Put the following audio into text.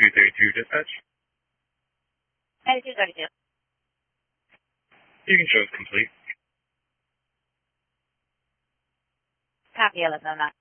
3232 dispatch. 3232. You can show us complete. Copy, Arizona.